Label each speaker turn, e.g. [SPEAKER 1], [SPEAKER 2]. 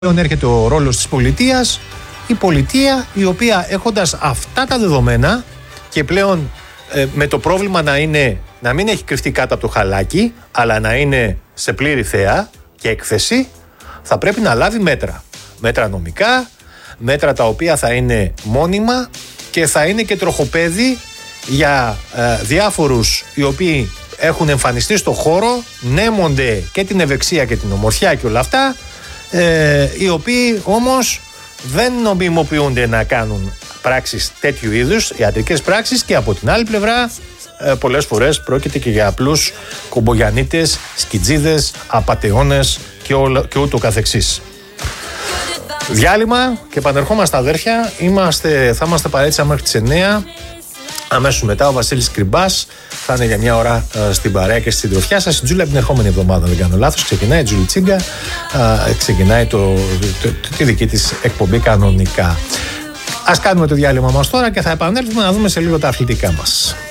[SPEAKER 1] Πλέον έρχεται ο ρόλος της πολιτείας, η πολιτεία η οποία έχοντας αυτά τα δεδομένα και πλέον με το πρόβλημα να μην έχει κρυφτεί κάτω από το χαλάκι, αλλά να είναι σε πλήρη θέα και έκθεση, θα πρέπει να λάβει μέτρα. Μέτρα νομικά, μέτρα τα οποία θα είναι μόνιμα και θα είναι και τροχοπέδι για διάφορους οι οποίοι έχουν εμφανιστεί στο χώρο, νέμονται και την ευεξία και την ομορφιά και όλα αυτά, οι οποίοι όμως δεν νομιμοποιούνται να κάνουν πράξεις τέτοιου είδους, ιατρικές πράξεις, και από την άλλη πλευρά πολλές φορές πρόκειται και για απλούς κομπογιανίτες, σκιτζίδες, απατεώνες και ούτω καθεξής. Διάλειμμα και επανερχόμαστε αδέρφια. Θα είμαστε παρέτσα μέχρι τις 9. Αμέσως μετά ο Βασίλης Κρυμπάς θα είναι για μια ώρα στην παρέα και στην συντροφιά σας. Η Τζούλια την ερχόμενη εβδομάδα, δεν κάνω λάθος, ξεκινάει η Τζούλη Τσίγκα, ξεκινάει τη δική της εκπομπή κανονικά. Ας κάνουμε το διάλειμμα μας τώρα και θα επανέλθουμε να δούμε σε λίγο τα αθλητικά μας.